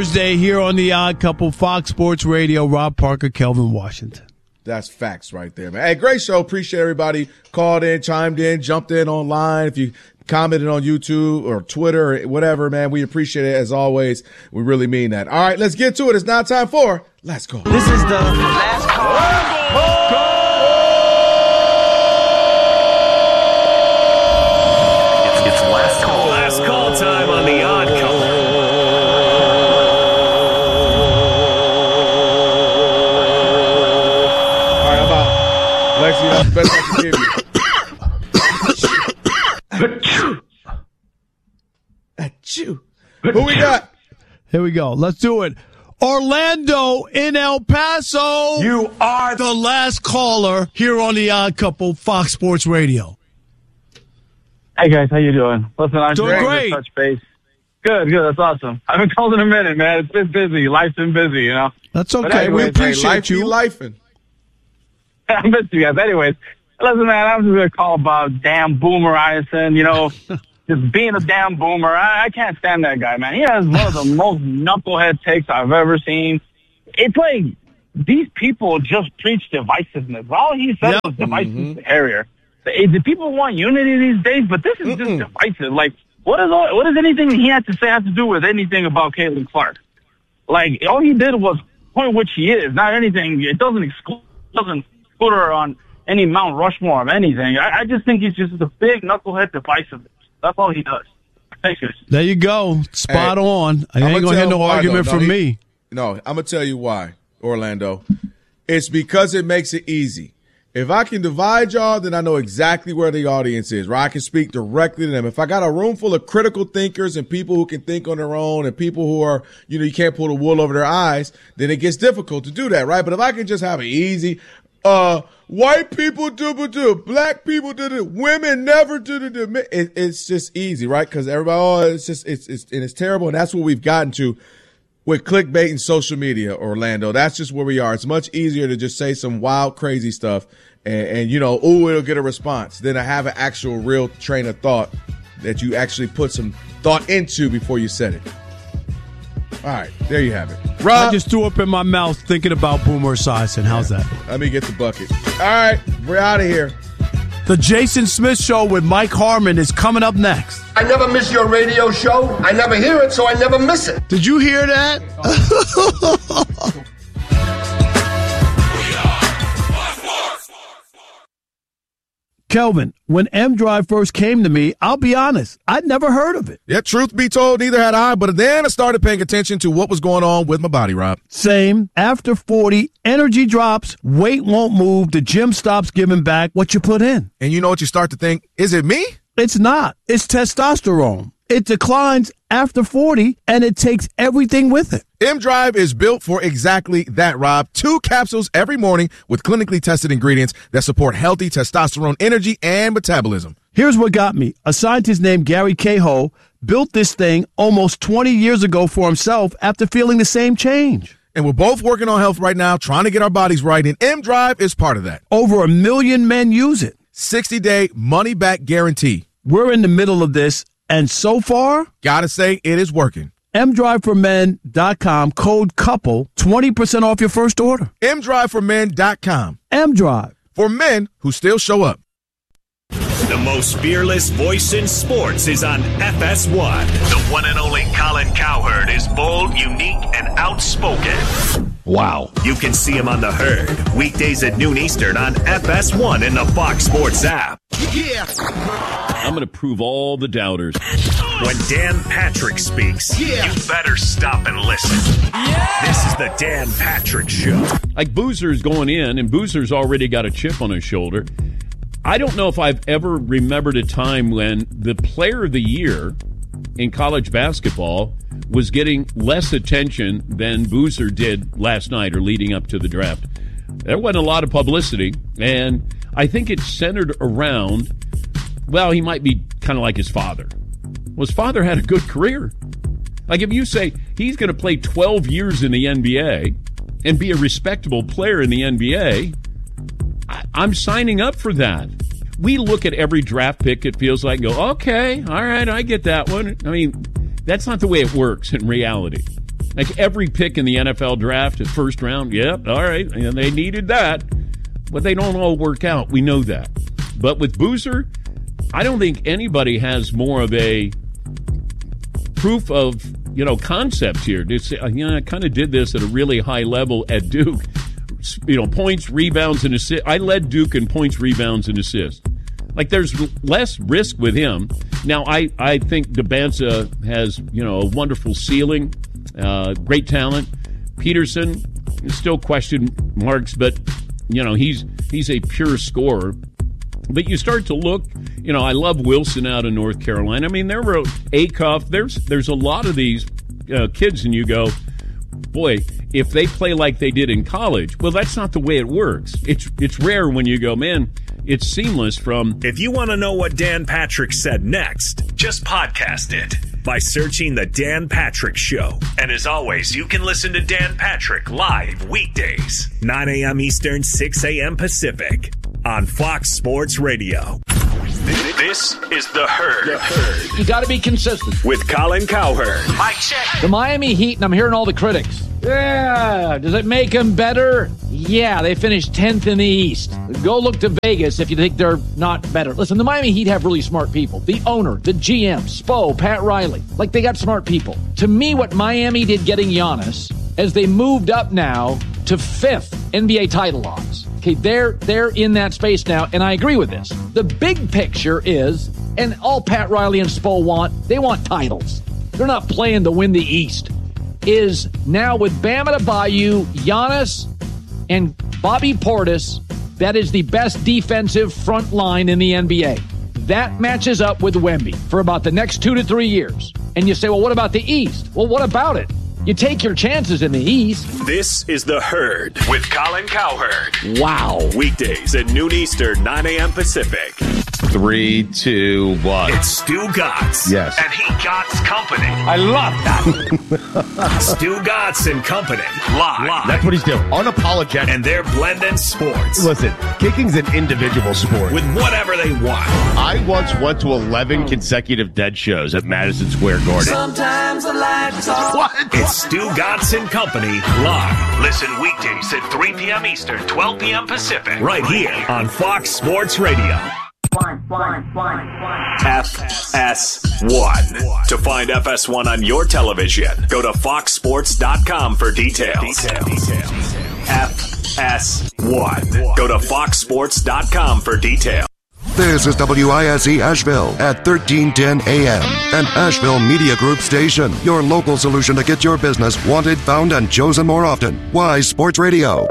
Thursday here on The Odd Couple, Fox Sports Radio, Rob Parker, Kelvin Washington. That's facts right there, man. Hey, great show. Appreciate everybody called in, chimed in, jumped in online. If you commented on YouTube or Twitter or whatever, man, we appreciate it as always. We really mean that. All right, let's get to it. It's now time for Last Call. This is the last call. It's last call. Last call time on The Odd Couple. Lexi, that's the best I can give you. Who we got? Here we go. Let's do it. Orlando in El Paso. You are the last caller here on The Odd Couple, Fox Sports Radio. Hey, guys. How you doing? Listen, I'm doing great. Touch base. Good. That's awesome. I haven't called in a minute, man. It's been busy. Life's been busy, you know. That's okay. Anyways, we appreciate you. Lifing. I miss you guys. Anyways, listen, man, I'm just going to call about damn Boomer Esiason, you know, just being a damn boomer. I can't stand that guy, man. He has one of the most knucklehead takes I've ever seen. It's like these people just preach divisiveness. All he said was divisive behavior. The people want unity these days, but this is just divisive. Like, what does anything he had to say have to do with anything about Caitlin Clark? Like, all he did was point which he is, not anything. It doesn't put her on any Mount Rushmore of anything. I just think he's just a big knucklehead divisiveness. That's all he does. Thanks, guys. There you go. Spot on. I ain't going to hear no argument from me. No, I'm going to tell you why, Orlando. It's because it makes it easy. If I can divide y'all, then I know exactly where the audience is, right? I can speak directly to them. If I got a room full of critical thinkers and people who can think on their own and people who are, you know, you can't pull the wool over their eyes, then it gets difficult to do that, right? But if I can just have it easy, white people do, black people do, women never do. It's just easy, right? Because everybody, it's terrible, and that's what we've gotten to with clickbait and social media, Orlando. That's just where we are. It's much easier to just say some wild, crazy stuff, and you know, it'll get a response, than to have an actual, real train of thought that you actually put some thought into before you said it. All right, there you have it. Rob, I just threw up in my mouth thinking about Boomer Esiason. How's that? Let me get the bucket. All right, we're out of here. The Jason Smith Show with Mike Harmon is coming up next. I never miss your radio show. I never hear it, so I never miss it. Did you hear that? Kelvin, when M-Drive first came to me, I'll be honest, I'd never heard of it. Yeah, truth be told, neither had I, but then I started paying attention to what was going on with my body, Rob. Same. After 40, energy drops, weight won't move, the gym stops giving back what you put in. And you know what you start to think? Is it me? It's not. It's testosterone. It declines after 40, and it takes everything with it. M-Drive is built for exactly that, Rob. 2 capsules every morning with clinically tested ingredients that support healthy testosterone energy and metabolism. Here's what got me. A scientist named Gary Cahill built this thing almost 20 years ago for himself after feeling the same change. And we're both working on health right now, trying to get our bodies right, and M-Drive is part of that. Over 1 million men use it. 60-day money-back guarantee. We're in the middle of this, and so far, gotta say, it is working. MDriveForMen.com, code COUPLE, 20% off your first order. MDriveForMen.com. M-Drive. For men who still show up. The most fearless voice in sports is on FS1. The one and only Colin Cowherd is bold, unique, and outspoken. Wow. You can see him on The Herd, weekdays at noon Eastern on FS1 and the Fox Sports app. Yeah. I'm going to prove all the doubters. When Dan Patrick speaks, you better stop and listen. Yeah. This is the Dan Patrick Show. Like Boozer's going in, and Boozer's already got a chip on his shoulder. I don't know if I've ever remembered a time when the player of the year in college basketball was getting less attention than Boozer did last night or leading up to the draft. There wasn't a lot of publicity, and I think it's centered around, well, he might be kind of like his father. Well, his father had a good career. Like if you say he's going to play 12 years in the NBA and be a respectable player in the NBA, I'm signing up for that. We look at every draft pick, it feels like, and go, okay, all right, I get that one. I mean, that's not the way it works in reality. Like every pick in the NFL draft, first round, yep, all right, and they needed that. But they don't all work out. We know that. But with Boozer, I don't think anybody has more of a proof of, concept here. To say, I kind of did this at a really high level at Duke. Points, rebounds, and assists. I led Duke in points, rebounds, and assists. Like, there's less risk with him. Now, I think Debanza has, a wonderful ceiling, great talent. Peterson, still question marks, but, he's a pure scorer. But you start to look, I love Wilson out of North Carolina. I mean, there were Acuff. There's a lot of these kids, and you go, boy, if they play like they did in college, well, that's not the way it works. It's rare when you go, man, it's seamless from... If you want to know what Dan Patrick said next, just podcast it by searching The Dan Patrick Show. And as always, you can listen to Dan Patrick live weekdays, 9 a.m. Eastern, 6 a.m. Pacific on Fox Sports Radio. This is The Herd. You got to be consistent. With Colin Cowherd. Mic check. The Miami Heat, and I'm hearing all the critics. Yeah, does it make them better? Yeah, they finished 10th in the East. Go look to Vegas if you think they're not better. Listen, the Miami Heat have really smart people. The owner, the GM, Spo, Pat Riley. Like, they got smart people. To me, what Miami did getting Giannis, as they moved up now to 5th NBA title odds. Okay, they're in that space now, and I agree with this. The big picture is, and all Pat Riley and Spo want, they want titles. They're not playing to win the East. Is now with Bam Adebayo, Giannis, and Bobby Portis, that is the best defensive front line in the NBA. That matches up with Wemby for about the next 2 to 3 years. And you say, well, what about the East? Well, what about it? You take your chances in the East. This is The Herd with Colin Cowherd. Wow. Weekdays at noon Eastern, 9 a.m. Pacific. 3, 2, 1. It's Stu Gatz. Yes. And he Gatz Company. I love that. Stu Gatz and Company. Live. That's what he's doing. Unapologetic. And they're blending sports. Listen, kicking's an individual sport. With whatever they want. I once went to 11 consecutive Dead shows at Madison Square Garden. Sometimes the lights off. What? It's Stu Gatz and Company live. Listen weekdays at 3 p.m. Eastern, 12 p.m. Pacific. Right here on Fox Sports Radio. FS1. To find FS1 on your television, go to foxsports.com for details. FS1. Go to foxsports.com for details. This is WISE Asheville at 1310 AM, an Asheville Media Group station. Your local solution to get your business wanted, found, and chosen more often. Wise Sports Radio.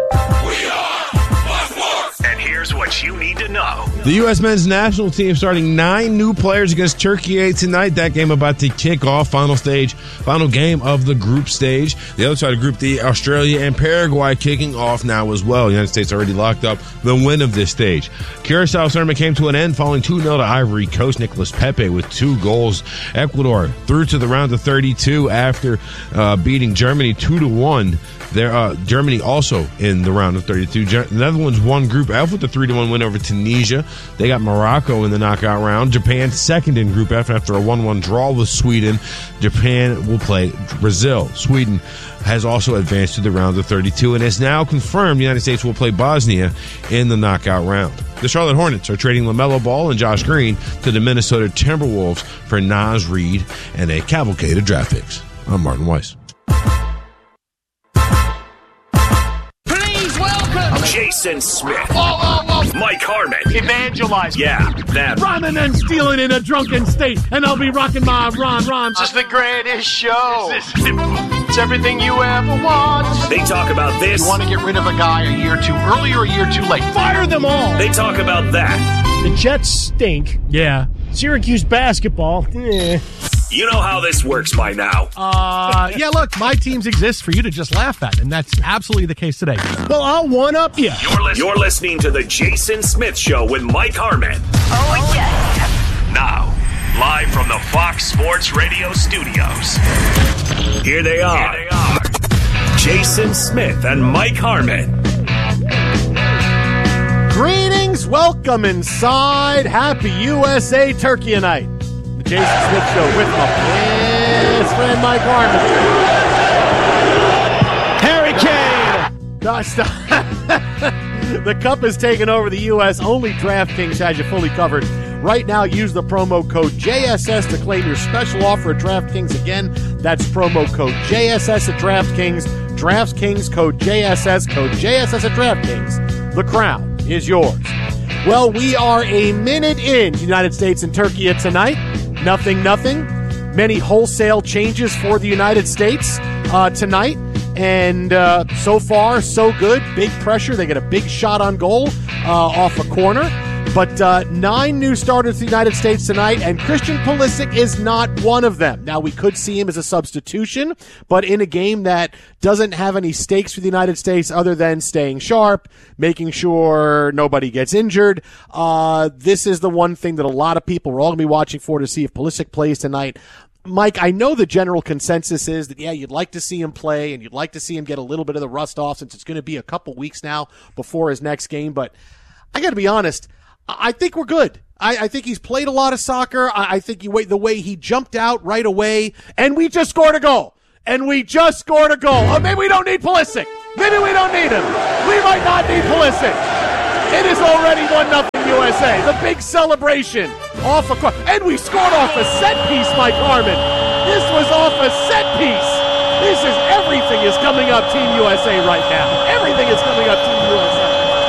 And here's what you need to know. The U.S. men's national team starting 9 new players against Turkey tonight. That game about to kick off. Final game of the group stage. The other side of the group, the Australia and Paraguay kicking off now as well. The United States already locked up the win of this stage. Curaçao's tournament came to an end following 2-0 to Ivory Coast. Nicolas Pepe with 2 goals. Ecuador through to the round of 32 after beating Germany 2-1. Germany also in the round of 32. The Netherlands won Group F with a 3-1 win over Tunisia. They got Morocco in the knockout round. Japan second in Group F after a 1-1 draw with Sweden. Japan will play Brazil. Sweden has also advanced to the round of 32 and is now confirmed the United States will play Bosnia in the knockout round. The Charlotte Hornets are trading LaMelo Ball and Josh Green to the Minnesota Timberwolves for Naz Reid and a cavalcade of draft picks. I'm Martin Weiss. Jason Smith. Mike Harmon. Evangelize. Yeah, that. Running and stealing in a drunken state, and I'll be rocking my Ron. This is the greatest show. It's everything you ever want. They talk about this. You want to get rid of a guy a year too early or a year too late? Fire them all. They talk about that. The Jets stink. Yeah. Syracuse basketball. You know how this works by now. Yeah, look, my teams exist for you to just laugh at, and that's absolutely the case today. Well, I'll one-up you. You're listening to The Jason Smith Show with Mike Harmon. Oh, yeah. Now, live from the Fox Sports Radio studios. Here they are. Jason Smith and Mike Harmon. Greetings, welcome inside. Happy USA Turkey Night. The Jason Smith Show with my best friend Mike Harmon. The Cup has taken over the U.S. Only DraftKings has you fully covered. Right now, use the promo code JSS to claim your special offer at DraftKings. Again, that's promo code JSS at DraftKings. DraftKings code JSS at DraftKings. The crown is yours. Well, we are a minute in United States and Turkey tonight. 0-0. Many wholesale changes for the United States tonight. And so far, so good. Big pressure. They get a big shot on goal off a corner. But 9 new starters to the United States tonight, and Christian Pulisic is not one of them. Now, we could see him as a substitution, but in a game that doesn't have any stakes for the United States other than staying sharp, making sure nobody gets injured, this is the one thing that a lot of people are all going to be watching for to see if Pulisic plays tonight. Mike, I know the general consensus is that, yeah, you'd like to see him play and you'd like to see him get a little bit of the rust off since it's going to be a couple weeks now before his next game. But I got to be honest, I think we're good. I think he's played a lot of soccer. I think the way he jumped out right away, and we just scored a goal. Oh, maybe we don't need Pulisic. Maybe we don't need him. We might not need Pulisic. It is already 1-0 USA. The big celebration off a corner. And we scored off a set piece, Mike Harmon. This was off a set piece. Everything is coming up Team USA right now. Everything is coming up Team USA.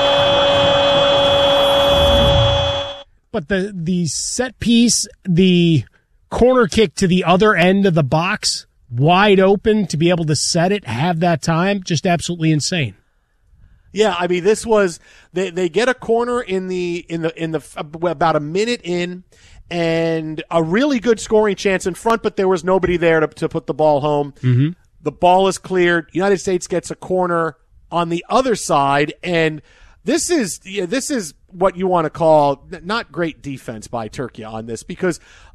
But the set piece, the corner kick to the other end of the box, wide open to be able to set it, have that time, just absolutely insane. Yeah, I mean, this was they get a corner in the about a minute in, and a really good scoring chance in front, but there was nobody there to put the ball home. Mm-hmm. The ball is cleared. United States gets a corner on the other side, and this is what you want to call not great defense by Turkey on this, because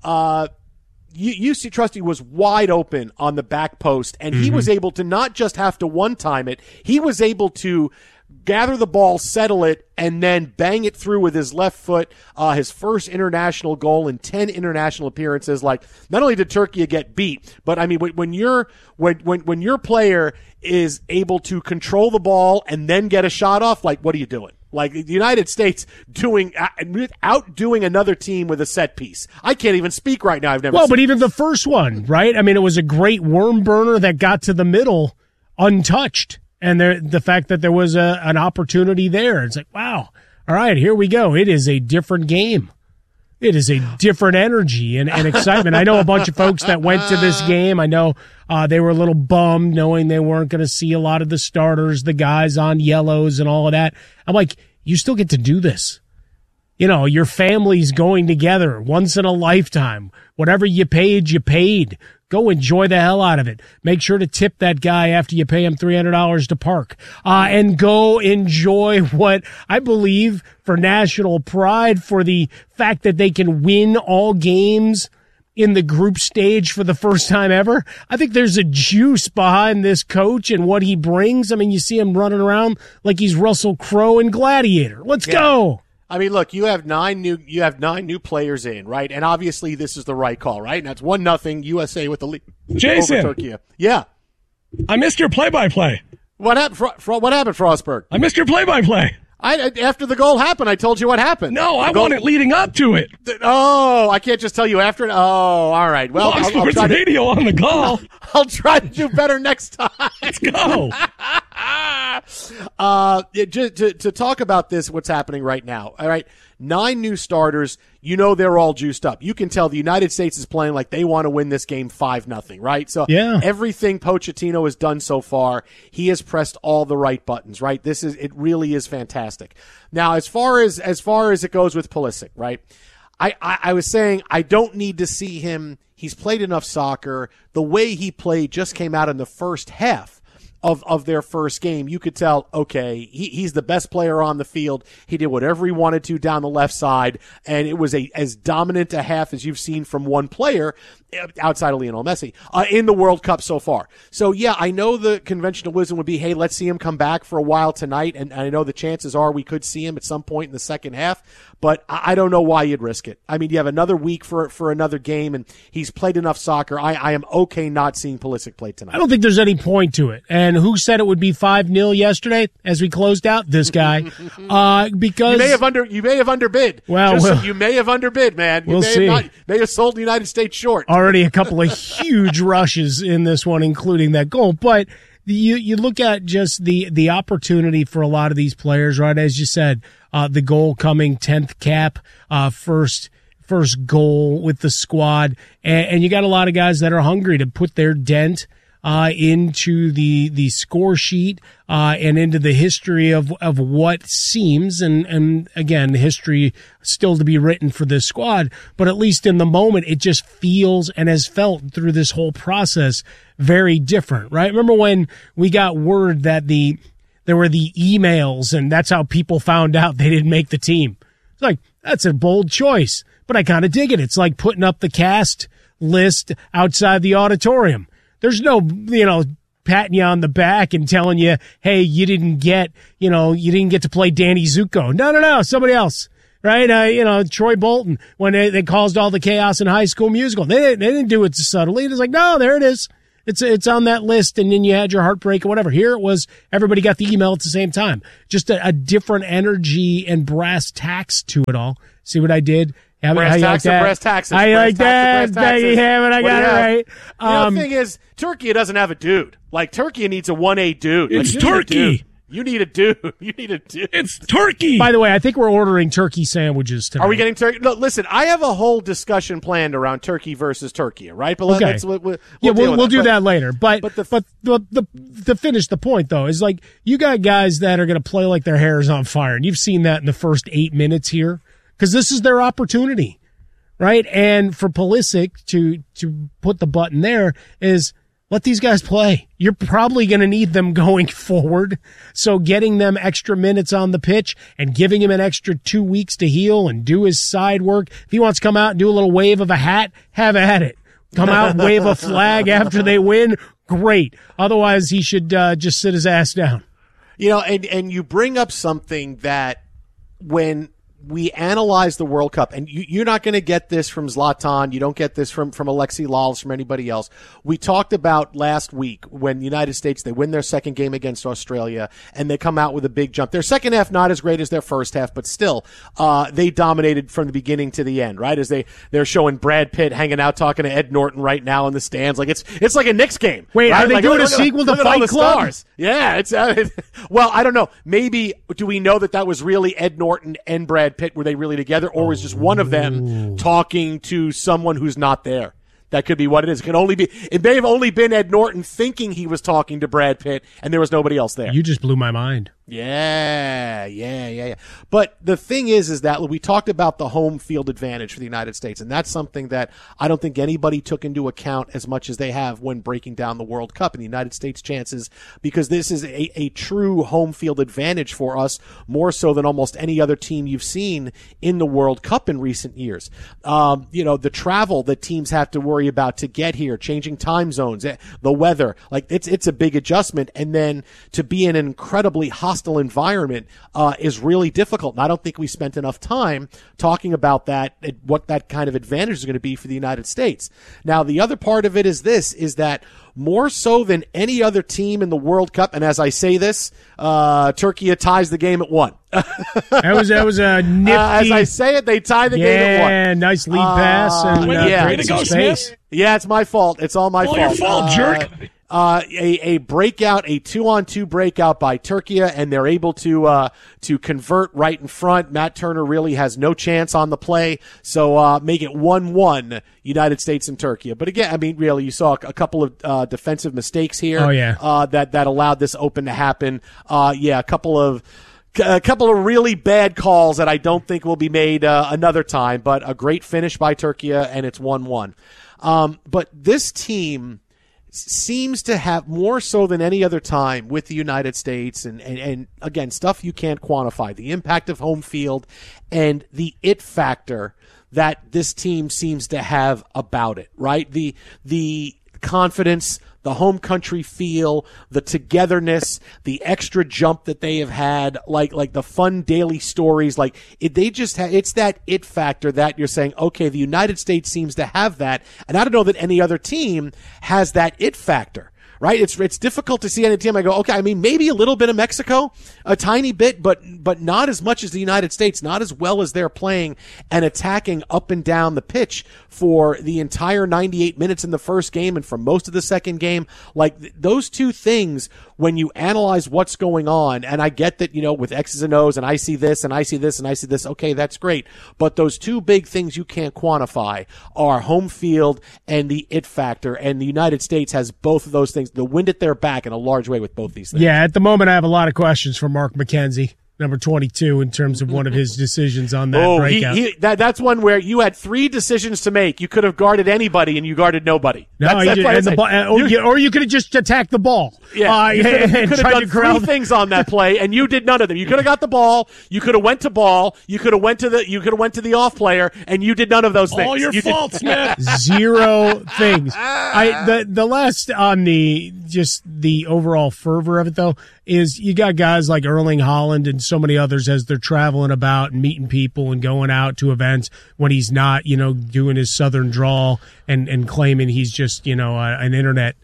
UC Trusty was wide open on the back post, and he was able to not just have to one-time it, he was able to gather the ball, settle it, and then bang it through with his left foot. His first international goal in 10 international appearances. Like, not only did Turkey get beat, but I mean, when your player is able to control the ball and then get a shot off, like, what are you doing? Like, the United States outdoing another team with a set piece. I can't even speak right now. But even the first one, right? I mean, it was a great worm burner that got to the middle untouched. And the fact that there was an opportunity there, it's like, wow, all right, here we go. It is a different game. It is a different energy and excitement. I know a bunch of folks that went to this game. I know they were a little bummed knowing they weren't going to see a lot of the starters, the guys on yellows and all of that. I'm like, you still get to do this. You know, your family's going together once in a lifetime. Whatever you paid, you paid. Go enjoy the hell out of it. Make sure to tip that guy after you pay him $300 to park. And go enjoy what I believe for national pride, for the fact that they can win all games in the group stage for the first time ever. I think there's a juice behind this coach and what he brings. I mean, you see him running around like he's Russell Crowe in Gladiator. Let's go. I mean, look, you have nine new players in, right? And obviously this is the right call, right? And that's 1-0 USA with the lead. Jason. Over Turkey. Yeah. I missed your play-by-play. What happened, Frostberg? I missed your play-by-play. After the goal happened, I told you what happened. No, I want it leading up to it. Oh, I can't just tell you after it. Oh, all right. Well, I'll try radio on the call. I'll try to do better next time. Let's go. To talk about this, what's happening right now. All right. 9 new starters. You know, they're all juiced up. You can tell the United States is playing like they want to win this game 5-0, right? So everything Pochettino has done so far, he has pressed all the right buttons, right? It really is fantastic. Now, as far as it goes with Pulisic, right? I was saying I don't need to see him. He's played enough soccer. The way he played just came out in the first half of their first game. You could tell, okay, he's the best player on the field. He did whatever he wanted to down the left side, and it was as dominant a half as you've seen from one player outside of Lionel Messi in the World Cup so far. So, yeah, I know the conventional wisdom would be, hey, let's see him come back for a while tonight, and I know the chances are we could see him at some point in the second half, but I don't know why you'd risk it. I mean, you have another week for another game, and he's played enough soccer. I am okay not seeing Pulisic play tonight. I don't think there's any point to it. And who said it would be 5-0 yesterday as we closed out? This guy. Because you may have underbid. Well, you may have underbid, man. We'll see. May have sold the United States short. Already a couple of huge rushes in this one, including that goal. But you look at just the opportunity for a lot of these players, right? As you said, the goal coming 10th cap, first goal with the squad, and you got a lot of guys that are hungry to put their dent into the score sheet and into the history of what seems, and again, history still to be written for this squad, but at least in the moment, it just feels and has felt through this whole process very different, right? Remember when we got word that there were the emails, and that's how people found out they didn't make the team? It's like, that's a bold choice, but I kind of dig it. It's like putting up the cast list outside the auditorium. There's no, patting you on the back and telling you, hey, you didn't get to play Danny Zuko. No, somebody else, right? Troy Bolton, when they caused all the chaos in High School Musical. They didn't do it subtly. It's like, no, there it is. It's on that list, and then you had your heartbreak or whatever. Here it was, everybody got the email at the same time. Just a different energy and brass tacks to it all. See what I did? Brass tacks or brass taxes? I like that. Becky Hammond, I got it right. The thing is, Turkey doesn't have a dude. Like, Turkey needs a 1A dude. It's Turkey. You need a dude. You need a dude. It's turkey. By the way, I think we're ordering turkey sandwiches tonight. Are we getting turkey? No, listen, I have a whole discussion planned around Turkey versus Turkey, right? But okay. We'll do that later. But to finish the point, though, is like you got guys that are going to play like their hair is on fire, and you've seen that in the first 8 minutes here because this is their opportunity, right? And for Pulisic to put the button there is – let these guys play. You're probably going to need them going forward. So getting them extra minutes on the pitch and giving him an extra 2 weeks to heal and do his side work. If he wants to come out and do a little wave of a hat, have at it. Come out and wave a flag after they win. Great. Otherwise, he should just sit his ass down. And you bring up something that when we analyze the World Cup, and you're not going to get this from Zlatan. You don't get this from Alexi Lalas, from anybody else. We talked about last week when the United States, they win their second game against Australia, and they come out with a big jump. Their second half not as great as their first half, but still, they dominated from the beginning to the end, right? As they're showing Brad Pitt hanging out talking to Ed Norton right now in the stands. Like it's like a Knicks game. Wait, right? are they doing a sequel to Fight Club? Stars. Yeah, well, I don't know. Maybe do we know that was really Ed Norton and Brad Pitt? Were they really together, or was just one of them talking to someone who's not there? That could be what it is. It may have only been Ed Norton thinking he was talking to Brad Pitt, and there was nobody else there. You just blew my mind. Yeah. But the thing is that we talked about the home field advantage for the United States, and that's something that I don't think anybody took into account as much as they have when breaking down the World Cup and the United States' chances, because this is a true home field advantage for us, more so than almost any other team you've seen in the World Cup in recent years. The travel that teams have to worry about to get here, changing time zones, the weather, like it's a big adjustment, and then to be in an incredibly hostile environment is really difficult. And I don't think we spent enough time talking about that, what that kind of advantage is going to be for the United States. Now, the other part of it is that more so than any other team in the World Cup, and as I say this, Turkey ties the game at 1. That was a nifty. As I say it, they tie the game at 1. Yeah, nice lead pass and way to go, Smith. Yeah, it's my fault. It's all my fault. Your fault, jerk. A breakout, a 2-on-2 breakout by Turkey, and they're able to convert right in front. Matt Turner really has no chance on the play, so make it 1-1 United States and Turkey. But again, I mean, really, you saw a couple of defensive mistakes here. Oh, yeah. That allowed this open to happen. A couple of really bad calls that I don't think will be made another time, but a great finish by Turkey, and it's 1-1. But this team seems to have, more so than any other time with the United States, and again, stuff you can't quantify, the impact of home field and the it factor that this team seems to have about it, right? The confidence, the home country feel, the togetherness, the extra jump that they have had, like the fun daily stories, it's that it factor that you're saying, okay, the United States seems to have that, and I don't know that any other team has that it factor, right? It's difficult to see any team. I go, okay, I mean, maybe a little bit of Mexico, a tiny bit, but not as much as the United States, not as well as they're playing and attacking up and down the pitch for the entire 98 minutes in the first game and for most of the second game. Like those two things, when you analyze what's going on, and I get that, with X's and O's and I see this and I see this and I see this, okay, that's great. But those two big things you can't quantify are home field and the it factor, and the United States has both of those things, the wind at their back in a large way with both these things. Yeah, at the moment I have a lot of questions for Mark McKenzie, number 22, in terms of one of his decisions on that breakout. That's one where you had 3 decisions to make. You could have guarded anybody and you guarded nobody. No, or you could have just attacked the ball. Yeah, you could have done 3 things on that play, and you did none of them. You could have got the ball. You could have went to ball. You could have went to the off player, and you did none of those things. All your fault, Smith. 0 things. The last on the overall fervor of it though is you got guys like Erling Haaland and so many others as they're traveling about and meeting people and going out to events when he's not, doing his southern drawl and claiming he's just, an internet,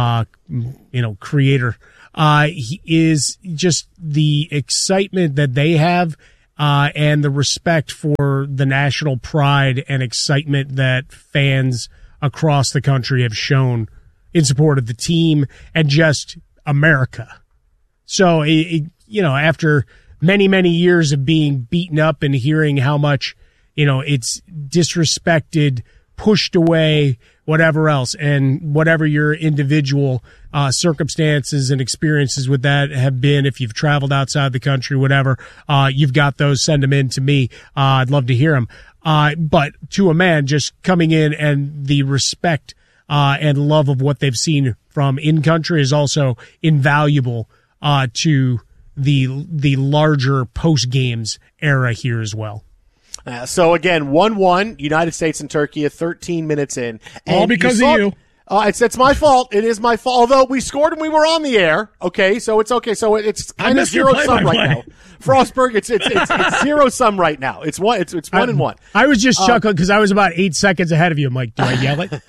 creator. He is just the excitement that they have, and the respect for the national pride and excitement that fans across the country have shown in support of the team and just America. So, after many, many years of being beaten up and hearing how much, it's disrespected, pushed away, whatever else, and whatever your individual circumstances and experiences with that have been, if you've traveled outside the country, whatever, you've got those, send them in to me. I'd love to hear them. But to a man just coming in and the respect and love of what they've seen from in country is also invaluable to the larger post games era here as well. So again, 1-1, United States and Turkey at 13 minutes in. All because of you. It's my fault. It is my fault. Although we scored when we were on the air. Okay, so it's okay. So it's kind of 0-sum right now. Frostberg, it's 0-sum right now. It's 1-1. I was just chuckling because I was about 8 seconds ahead of you. I'm like, do I yell it?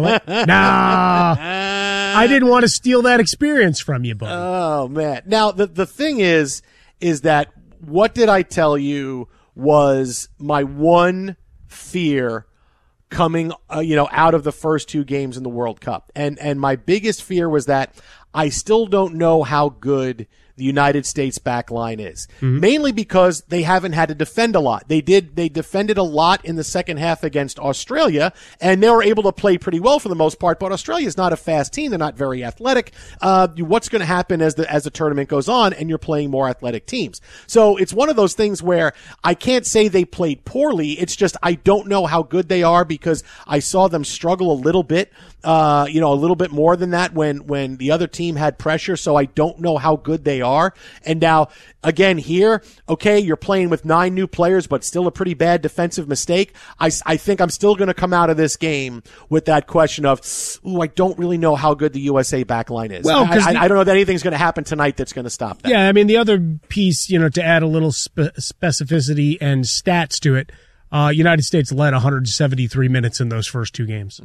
Nah. I didn't want to steal that experience from you, buddy. Oh man. Now the thing is that what did I tell you was my one fear coming, out of the first 2 games in the World Cup. And my biggest fear was that I still don't know how good the United States back line is. Mm-hmm. Mainly because they haven't had to defend a lot. They defended a lot in the second half against Australia, and they were able to play pretty well for the most part, but Australia's not a fast team. They're not very athletic. What's going to happen as the tournament goes on, and you're playing more athletic teams. So it's one of those things where I can't say they played poorly. It's just I don't know how good they are because I saw them struggle a little bit, a little bit more than that when the other team had pressure. So I don't know how good they are. And now, again, here, okay, you're playing with 9 new players, but still a pretty bad defensive mistake. I think I'm still going to come out of this game with that question of, I don't really know how good the USA backline is. Well, I don't know that anything's going to happen tonight that's going to stop that. Yeah, I mean, the other piece, to add a little specificity and stats to it, United States led 173 minutes in those first 2 games.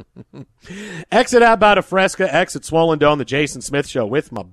Exit Abba Fresca, exit Swollen Dome, the Jason Smith Show with my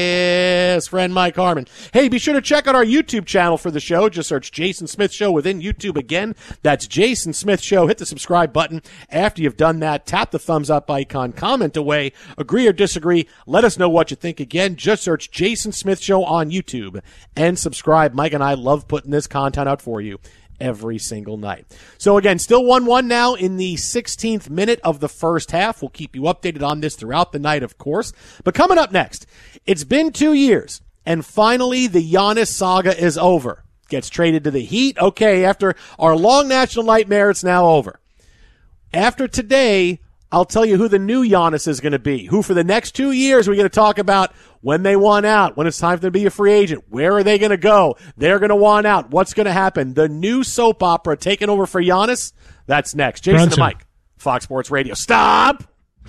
best friend Mike Harmon. Hey, be sure to check out our YouTube channel for the show. Just search Jason Smith Show within YouTube again. That's Jason Smith Show. Hit the subscribe button. After you've done that, tap the thumbs up icon, comment away, agree or disagree. Let us know what you think. Again, just search Jason Smith Show on YouTube and subscribe. Mike and I love putting this content out for you every single night. So again, still 1-1 now in the 16th minute of the first half. We'll keep you updated on this throughout the night, of course. But coming up next, it's been 2 years, and finally the Giannis saga is over. Gets traded to the Heat. Okay, after our long national nightmare, it's now over. After today, I'll tell you who the new Giannis is going to be, who for the next 2 years we're going to talk about when they want out, when it's time for them to be a free agent. Where are they going to go? They're going to want out. What's going to happen? The new soap opera taking over for Giannis? That's next. Jason and Mike, Fox Sports Radio. Stop!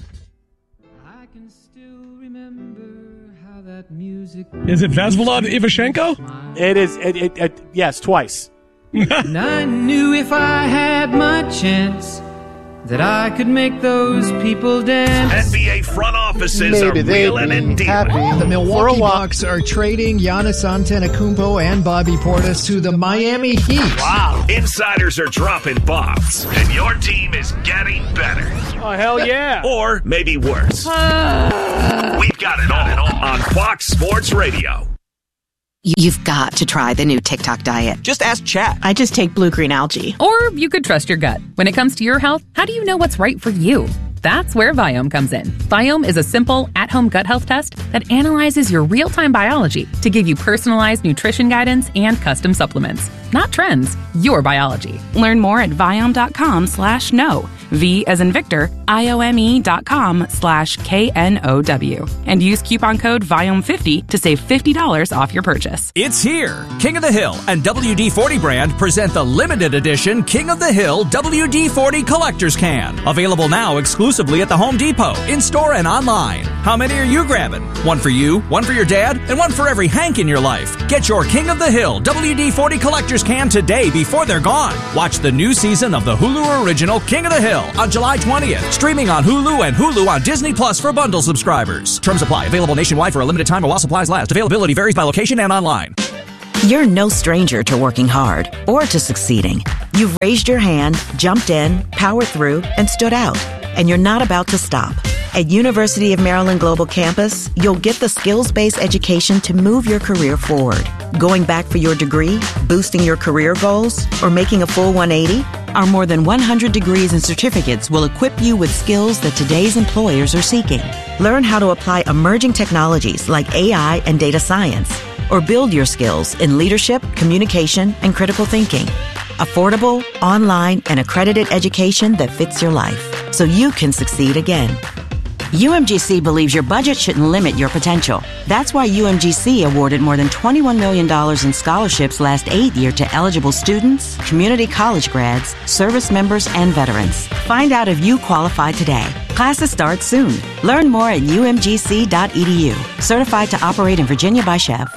I can still remember how that music... Is it Vesvolod Ivashenko? It is. Yes, twice. And I knew if I had my chance... that I could make those people dance. NBA front offices are reeling in deep. The Milwaukee Bucks are trading Giannis Antetokounmpo and Bobby Portis to the Miami Heat. Wow. Insiders are dropping bombs, and your team is getting better. Oh, hell yeah. Or maybe worse. We've got it all on Fox Sports Radio. You've got to try the new TikTok diet. Just ask Chat. I just take blue-green algae. Or you could trust your gut. When it comes to your health, how do you know what's right for you? That's where Viome comes in. Viome is a simple, at-home gut health test that analyzes your real-time biology to give you personalized nutrition guidance and custom supplements. Not trends, your biology. Learn more at Viome.com/know. V as in Victor, IOME.com/KNOW. And use coupon code VIOME50 to save $50 off your purchase. It's here. King of the Hill and WD-40 brand present the limited edition King of the Hill WD-40 Collector's Can. Available now exclusively at the Home Depot, in-store and online. How many are you grabbing? One for you, one for your dad, and one for every Hank in your life. Get your King of the Hill WD-40 Collector's Can today before they're gone. Watch the new season of the Hulu original King of the Hill on July 20th. Streaming on Hulu and Hulu on Disney Plus for bundle subscribers. Terms apply. Available nationwide for a limited time or while supplies last. Availability varies by location and online. You're no stranger to working hard or to succeeding. You've raised your hand, jumped in, powered through, and stood out. And you're not about to stop. At University of Maryland Global Campus, you'll get the skills-based education to move your career forward. Going back for your degree, boosting your career goals, or making a full 180? Our more than 100 degrees and certificates will equip you with skills that today's employers are seeking. Learn how to apply emerging technologies like AI and data science, or build your skills in leadership, communication, and critical thinking. Affordable, online, and accredited education that fits your life, so you can succeed again. UMGC believes your budget shouldn't limit your potential. That's why UMGC awarded more than $21 million in scholarships last 8 years to eligible students, community college grads, service members, and veterans. Find out if you qualify today. Classes start soon. Learn more at umgc.edu. Certified to operate in Virginia by Chev.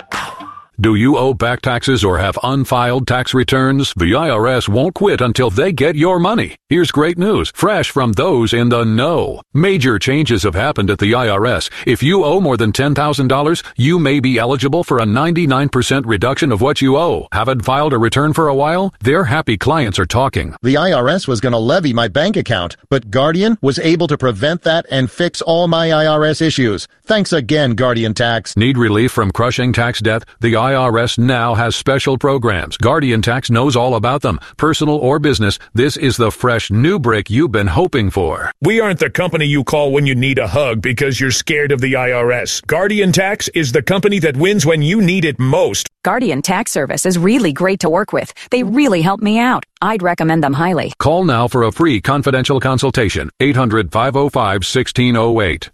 Do you owe back taxes or have unfiled tax returns? The IRS won't quit until they get your money. Here's great news, fresh from those in the know. Major changes have happened at the IRS. If you owe more than $10,000, you may be eligible for a 99% reduction of what you owe. Haven't filed a return for a while? Their happy clients are talking. The IRS was going to levy my bank account, but Guardian was able to prevent that and fix all my IRS issues. Thanks again, Guardian Tax. Need relief from crushing tax debt? The IRS now has special programs. Guardian Tax knows all about them. Personal or business, this is the fresh new brick you've been hoping for. We aren't the company you call when you need a hug because you're scared of the IRS. Guardian Tax is the company that wins when you need it most. Guardian Tax Service is really great to work with. They really help me out. I'd recommend them highly. Call now for a free confidential consultation. 800-505-1608.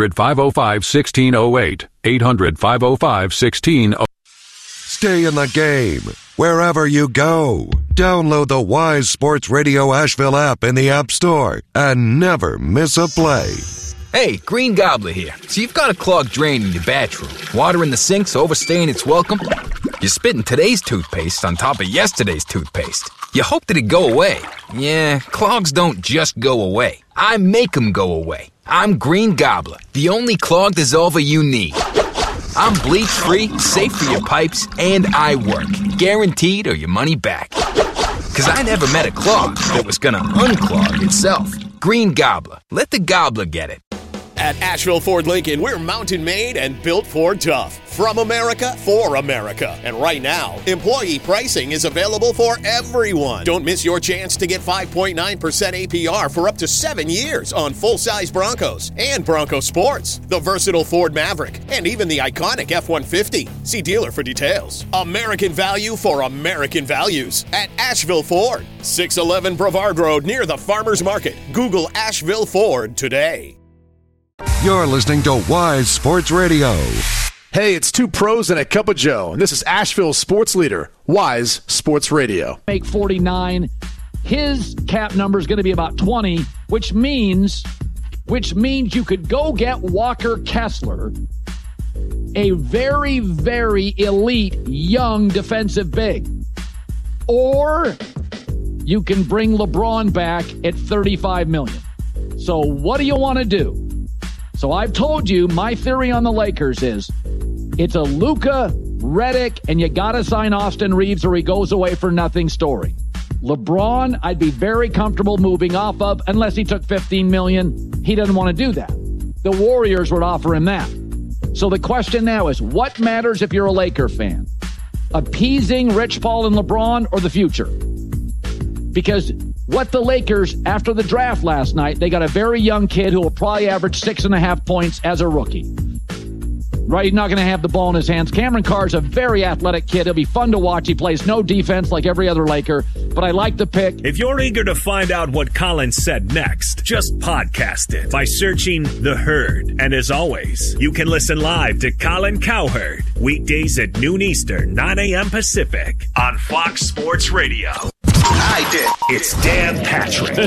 800-505-1608. 800-505-1608. Stay in the game wherever you go. Download the Wise Sports Radio Asheville app in the App Store and never miss a play. Hey, Green Gobbler here. So you've got a clogged drain in your bathroom. Water in the sink's overstaying its welcome. You're spitting today's toothpaste on top of yesterday's toothpaste. You hope that it go away. Yeah, clogs don't just go away. I make them go away. I'm Green Gobbler, the only clog dissolver you need. I'm bleach-free, safe for your pipes, and I work. Guaranteed or your money back. Because I never met a clog that was gonna unclog itself. Green Gobbler. Let the gobbler get it. At Asheville Ford Lincoln, we're mountain made and built Ford tough. From America, for America. And right now, employee pricing is available for everyone. Don't miss your chance to get 5.9% APR for up to 7 years on full-size Broncos and Bronco Sports, the versatile Ford Maverick, and even the iconic F-150. See dealer for details. American value for American values at Asheville Ford. 611 Brevard Road near the Farmers Market. Google Asheville Ford today. You're listening to Wise Sports Radio. Hey, it's two pros and a cup of Joe, and this is Asheville's sports leader, Wise Sports Radio. Make 49. His cap number is going to be about 20, which means you could go get Walker Kessler, a very, very elite young defensive big. Or you can bring LeBron back at $35 million. So what do you want to do? So I've told you my theory on the Lakers is it's a Luka, Redick, and you got to sign Austin Reeves or he goes away for nothing story. LeBron, I'd be very comfortable moving off of unless he took $15 million. He doesn't want to do that. The Warriors would offer him that. So the question now is, what matters if you're a Laker fan? Appeasing Rich Paul and LeBron or the future? Because what the Lakers, after the draft last night, they got a very young kid who will probably average 6.5 points as a rookie. Right, he's not going to have the ball in his hands. Cameron Carr's a very athletic kid. He'll be fun to watch. He plays no defense like every other Laker, but I like the pick. If you're eager to find out what Colin said next, just podcast it by searching The Herd. And as always, you can listen live to Colin Cowherd weekdays at noon Eastern, 9 a.m. Pacific on Fox Sports Radio. I did. It's Dan Patrick.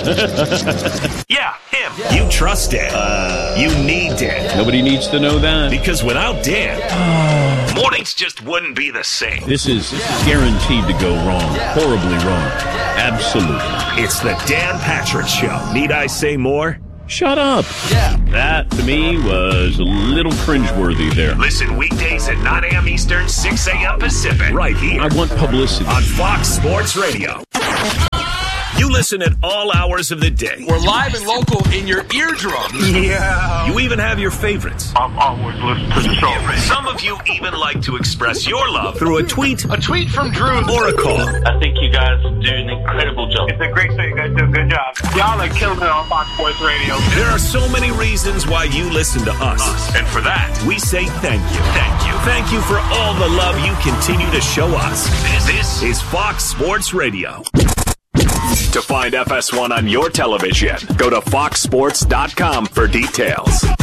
Yeah, him. You trust Dan. You need Dan. Nobody needs to know that. Because without Dan, mornings just wouldn't be the same. This is guaranteed to go wrong. Horribly wrong. Absolutely. It's the Dan Patrick Show. Need I say more? Shut up. Yeah. That, to me, was a little cringeworthy there. Listen weekdays at 9 a.m. Eastern, 6 a.m. Pacific. Right here. I want publicity. On Fox Sports Radio. You listen at all hours of the day. We're live and local in your eardrums. Yeah. You even have your favorites. I'm always listening to the show. Some of you even like to express your love through a tweet. A tweet from Drew. Or a call. I think you guys do an incredible job. It's a great show. You guys do a good job. Y'all are killing it on Fox Sports Radio. There are so many reasons why you listen to us. And for that, we say thank you. Thank you. Thank you for all the love you continue to show us. This is Fox Sports Radio. To find FS1 on your television, go to foxsports.com for details.